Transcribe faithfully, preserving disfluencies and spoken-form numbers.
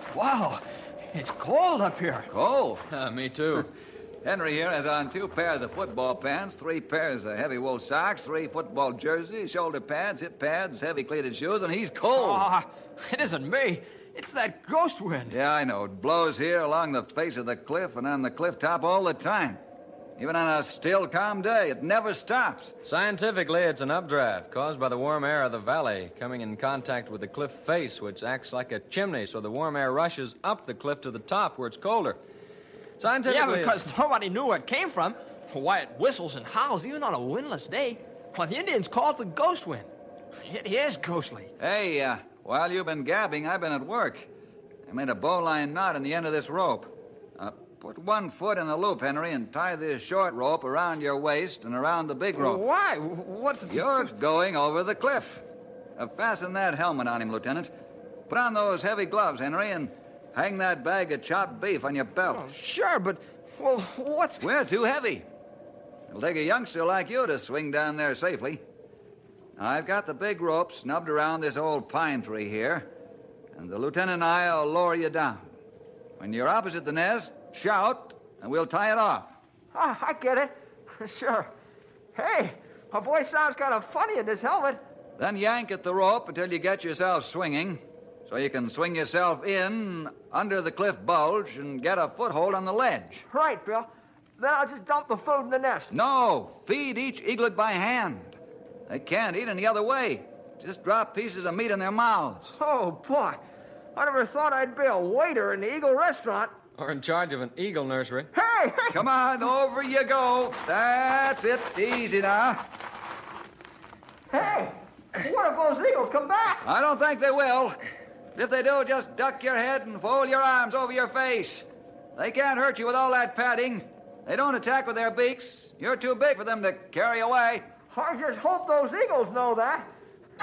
Wow, it's cold up here. Cold? Uh, me too. Henry here has on two pairs of football pants, three pairs of heavy wool socks, three football jerseys, shoulder pads, hip pads, heavy cleated shoes, and he's cold. Ah, it isn't me. It's that ghost wind. Yeah, I know. It blows here along the face of the cliff and on the cliff top all the time. Even on a still, calm day, it never stops. Scientifically, it's an updraft caused by the warm air of the valley coming in contact with the cliff face, which acts like a chimney, so the warm air rushes up the cliff to the top where it's colder. Scientifically... Yeah, because nobody knew where it came from. Why, it whistles and howls even on a windless day. Well, the Indians call it the ghost wind. It is ghostly. Hey, uh, while you've been gabbing, I've been at work. I made a bowline knot in the end of this rope. Uh, put one foot in the loop, Henry, and tie this short rope around your waist and around the big rope. Why? What's... You're going over the cliff. Uh, fasten that helmet on him, Lieutenant. Put on those heavy gloves, Henry, and hang that bag of chopped beef on your belt. Oh, sure, but, well, what's... We're too heavy. It'll take a youngster like you to swing down there safely. Now, I've got the big rope snubbed around this old pine tree here, and the lieutenant and I will lower you down. When you're opposite the nest, shout, and we'll tie it off. Ah, I get it. Sure. Hey, my voice sounds kind of funny in this helmet. Then yank at the rope until you get yourself swinging, so you can swing yourself in under the cliff bulge and get a foothold on the ledge. Right, Bill. Then I'll just dump the food in the nest. No, feed each eaglet by hand. They can't eat any other way. Just drop pieces of meat in their mouths. Oh, boy. I never thought I'd be a waiter in the Eagle restaurant. Or in charge of an eagle nursery. Hey, hey! Come on, over you go. That's it. Easy now. Hey, what if those eagles come back? I don't think they will. If they do, just duck your head and fold your arms over your face. They can't hurt you with all that padding. They don't attack with their beaks. You're too big for them to carry away. I just hope those eagles know that.